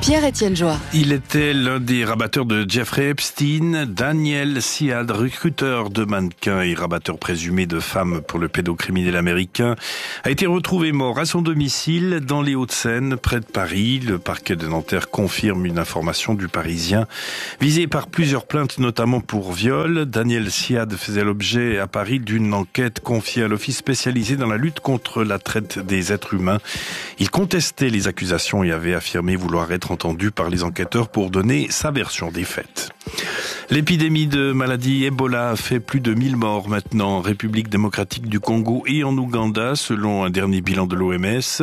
Pierre-Étienne Joie. Il était l'un des rabatteurs de Jeffrey Epstein. Daniel Siad, recruteur de mannequins et rabatteur présumé de femmes pour le pédocriminel américain, a été retrouvé mort à son domicile dans les Hauts-de-Seine, près de Paris. Le parquet de Nanterre confirme une information du Parisien. Visé par plusieurs plaintes, notamment pour viol, Daniel Siad faisait l'objet à Paris d'une enquête confiée à l'office spécialisé dans la lutte contre la traite des êtres humains. Il contestait les accusations et avait affirmé vouloir être entendu par les enquêteurs pour donner sa version des faits. L'épidémie de maladie Ebola a fait plus de 1000 morts maintenant en République démocratique du Congo et en Ouganda, selon un dernier bilan de l'OMS.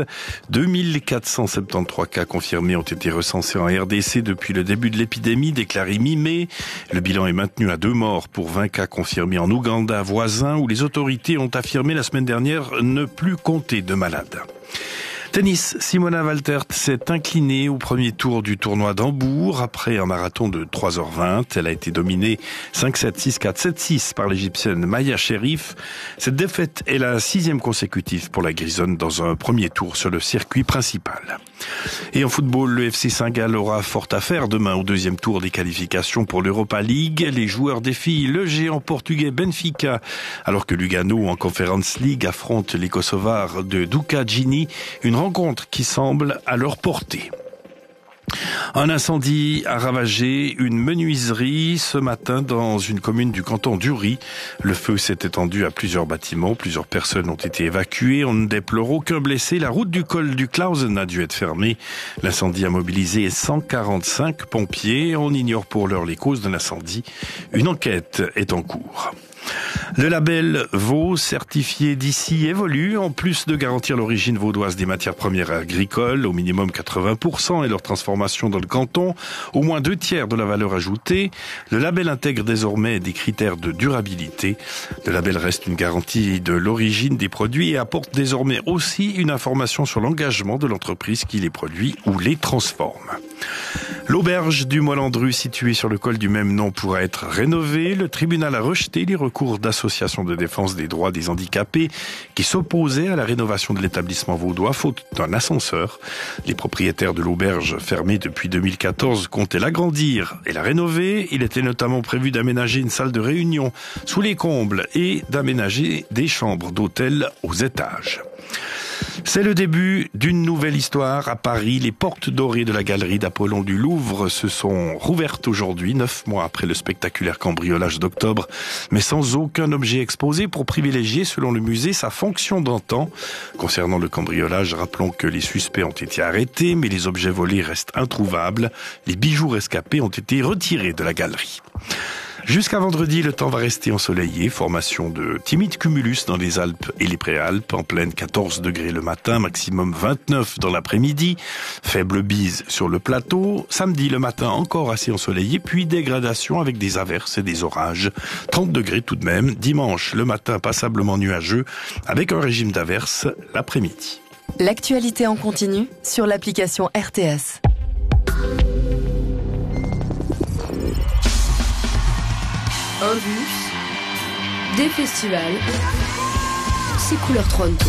2473 cas confirmés ont été recensés en RDC depuis le début de l'épidémie, déclaré mi-mai. Le bilan est maintenu à 2 morts pour 20 cas confirmés en Ouganda voisin, où les autorités ont affirmé la semaine dernière ne plus compter de malades. Tennis, Simona Waltert s'est inclinée au premier tour du tournoi d'Hambourg après un marathon de 3h20. Elle a été dominée 5-7, 6-4, 7-6 par l'Égyptienne Maya Sherif. Cette défaite est la 6e consécutive pour la Grisonne dans un premier tour sur le circuit principal. Et en football, le FC Saint-Gall aura fort à faire demain au deuxième tour des qualifications pour l'Europa League. Les joueurs défient le géant portugais Benfica, alors que Lugano en Conference League affronte les Kosovars de Duka Gini, une rencontre qui semble à leur portée. Un incendie a ravagé une menuiserie ce matin dans une commune du canton d'Uri. Le feu s'est étendu à plusieurs bâtiments. Plusieurs personnes ont été évacuées. On ne déplore aucun blessé. La route du col du Clausen a dû être fermée. L'incendie a mobilisé 145 pompiers. On ignore pour l'heure les causes de l'incendie. Une enquête est en cours. Le label Vaud certifié d'ici évolue. En plus de garantir l'origine vaudoise des matières premières agricoles, au minimum 80% et leur transformation dans le canton, au moins 2/3 de la valeur ajoutée, le label intègre désormais des critères de durabilité. Le label reste une garantie de l'origine des produits et apporte désormais aussi une information sur l'engagement de l'entreprise qui les produit ou les transforme. L'auberge du Molandru, située sur le col du même nom, pourra être rénovée. Le tribunal a rejeté les recours d'associations de défense des droits des handicapés qui s'opposaient à la rénovation de l'établissement vaudois faute d'un ascenseur. Les propriétaires de l'auberge, fermée depuis 2014, comptaient l'agrandir et la rénover. Il était notamment prévu d'aménager une salle de réunion sous les combles et d'aménager des chambres d'hôtel aux étages. C'est le début d'une nouvelle histoire à Paris. Les portes dorées de la galerie d'Apollon du Louvre se sont rouvertes aujourd'hui, 9 mois après le spectaculaire cambriolage d'octobre, mais sans aucun objet exposé pour privilégier, selon le musée, sa fonction d'antan. Concernant le cambriolage, rappelons que les suspects ont été arrêtés, mais les objets volés restent introuvables. Les bijoux rescapés ont été retirés de la galerie. Jusqu'à vendredi, le temps va rester ensoleillé. Formation de timides cumulus dans les Alpes et les Préalpes. En pleine 14 degrés le matin, maximum 29 dans l'après-midi. Faible bise sur le plateau. Samedi, le matin, encore assez ensoleillé, puis dégradation avec des averses et des orages. 30 degrés tout de même. Dimanche, le matin, passablement nuageux, avec un régime d'averses l'après-midi. L'actualité en continu sur l'application RTS. Un bus, des festivals, c'est Couleur Toronto.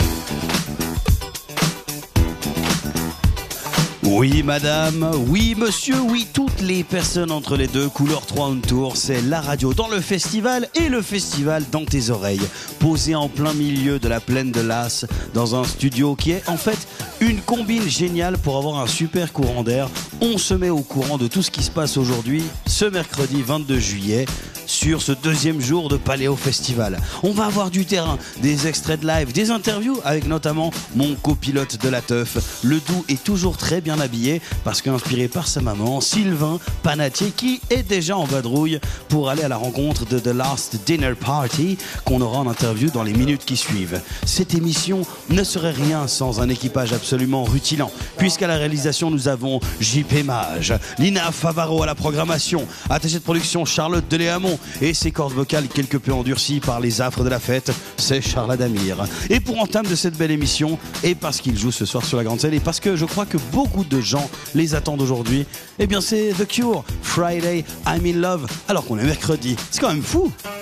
Oui madame, oui monsieur, oui toutes les personnes entre les deux. Couleur 3 on tour, c'est la radio dans le festival et le festival dans tes oreilles. Posé en plein milieu de la plaine de Las, dans un studio qui est en fait une combine géniale pour avoir un super courant d'air. On se met au courant de tout ce qui se passe aujourd'hui, ce mercredi 22 juillet, sur ce deuxième jour de Paléo Festival. On va avoir du terrain, des extraits de live, des interviews avec notamment mon copilote de la teuf. Le doux est toujours très bien habillé parce qu'inspiré par sa maman, Sylvain Panatier, qui est déjà en vadrouille pour aller à la rencontre de The Last Dinner Party qu'on aura en interview dans les minutes qui suivent. Cette émission ne serait rien sans un équipage absolument rutilant, puisqu'à la réalisation nous avons JP Mage, Lina Favaro à la programmation, attachée de production Charlotte Deléamont et ses cordes vocales quelque peu endurcies par les affres de la fête, c'est Charles Adamir. Et pour entame de cette belle émission, et parce qu'il joue ce soir sur la grande scène, et parce que je crois que beaucoup de gens les attendent aujourd'hui, eh bien c'est The Cure, Friday I'm in Love, alors qu'on est mercredi. C'est quand même fou.